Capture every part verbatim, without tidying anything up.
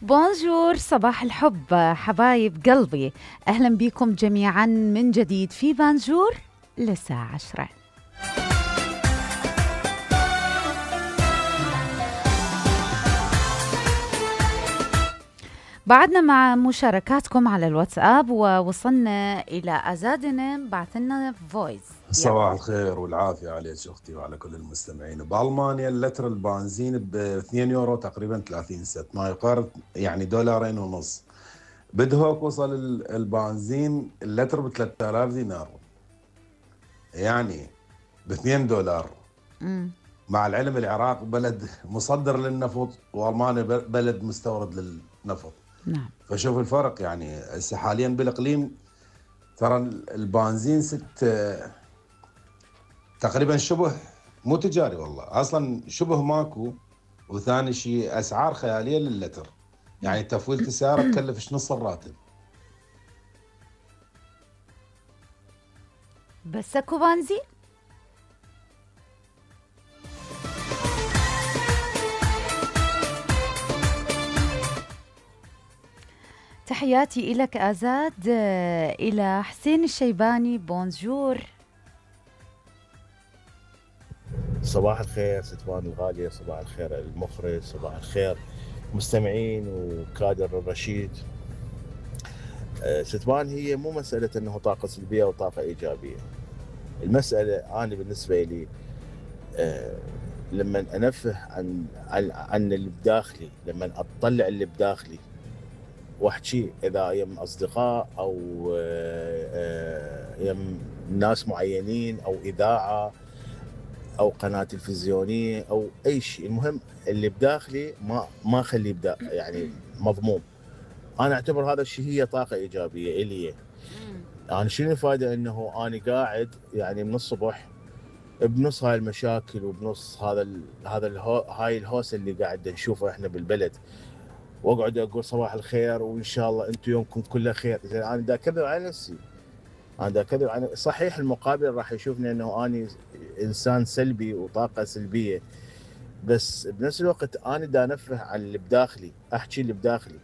بونجور، صباح الحب حبايب قلبي، أهلا بكم جميعا من جديد في بانجور للساعة عشرة. بعدنا مع مشاركاتكم على الواتساب ووصلنا إلى أزادنا بعثنا فويس. صباح الخير والعافية عليك أختي وعلى كل المستمعين. بألمانيا اللتر البنزين ب اثنين يورو تقريبا ثلاثين سنت، ما يقارب يعني دولارين ونص. بدهوك وصل البنزين اللتر ب ثلاثة آلاف دينار، يعني ب اثنين دولار. مم. مع العلم العراق بلد مصدر للنفط وألمانيا بلد مستورد للنفط. نعم. فشوف الفرق، يعني هسه حاليا بالإقليم ترى البنزين ست تقريبا شبه مو تجاري، والله اصلا شبه ماكو. وثاني شيء اسعار خياليه للتر، يعني تفويله السياره تكلفش نص الراتب. بس اكو بنزين. تحياتي إلك آزاد. إلى حسين الشيباني بونجور. صباح الخير ستوان الغالية، صباح الخير المخرج، صباح الخير مستمعين وكادر الرشيد. ستوان هي مو مسألة أنه طاقة سلبية وطاقة إيجابية. المسألة أنا بالنسبة لي لما أنفه عن عن اللي بداخلي، لما أطلع اللي بداخلي واحكي اذا يم اصدقاء او يم ناس معينين او اذاعه او قناه تلفزيونيه او اي شيء، المهم اللي بداخلي ما ما اخليه بدا يعني مضموم. انا اعتبر هذا الشيء هي طاقه ايجابيه الي. يعني شنو الفائده انه انا قاعد يعني من الصبح بنص هاي المشاكل وبنص هذا ال هذا الهو هاي الهوس اللي قاعد نشوفه احنا بالبلد، واقعد اقول صباح الخير وان شاء الله انتم يومكم كله خير. زين انا دا كذب على نفسي، انا دا كذب على صحيح المقابل راح يشوفني انه اني انسان سلبي وطاقه سلبيه، بس بنفس الوقت انا دا انفه عن اللي بداخلي، احكي اللي بداخلي.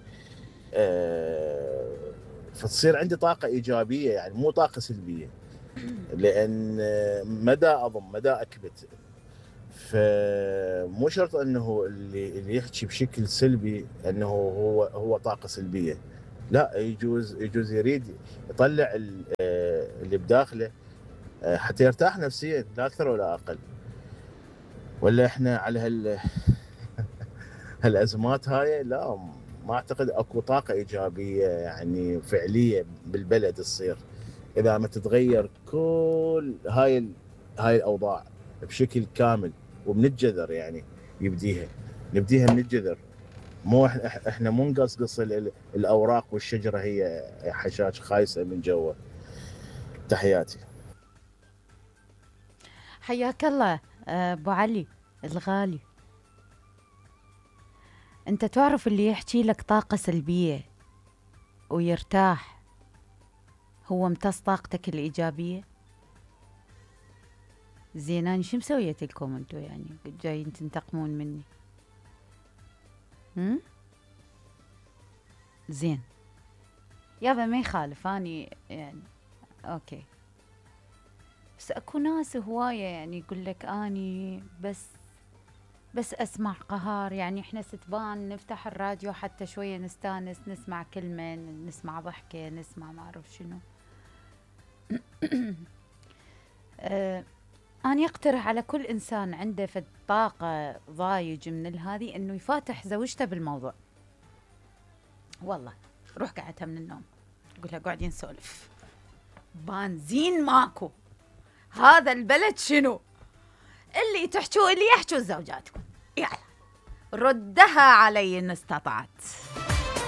أه فتصير عندي طاقه ايجابيه، يعني مو طاقه سلبيه، لان مدى اضم مدى اكبت. فمو شرط انه اللي اللي يحكي بشكل سلبي انه هو هو طاقه سلبيه، لا، يجوز يجوز يريد يطلع اللي بداخله حتى يرتاح نفسيا، لا اكثر ولا اقل. ولا احنا على هال هالازمات هاي لا، ما اعتقد اكو طاقه ايجابيه يعني فعليه بالبلد تصير اذا ما تتغير كل هاي ال... هاي الاوضاع بشكل كامل ومن الجذر. يعني يبديها نبديها من الجذر، مو احنا احنا مو نقصقص الاوراق والشجره هي حشاش خايسه من جوا. تحياتي. حياك الله ابو علي الغالي. انت تعرف اللي يحكي لك طاقه سلبيه ويرتاح هو امتص طاقتك الايجابيه؟ زين انا شو مسويت لكم انتو؟ يعني جايين تنتقمون مني؟ هم؟ زين يابا ما يخالف، اني يعني اوكي، بس اكو ناس هوايه يعني يقول لك اني بس بس اسمع قهار. يعني احنا ستبان نفتح الراديو حتى شويه نستانس، نسمع كلمه، نسمع ضحكه، نسمع ما اعرف شنو. أه أنا أقترح على كل إنسان عنده في الطاقة ضايج من هذه إنه يفاتح زوجته بالموضوع. والله روح قعدتها من النوم تقول لها قاعدين نسولف بنزين ماكو، هذا البلد شنو اللي تحكوا اللي يحكوا زوجاتكم، يلا ردها علي إن استطعت.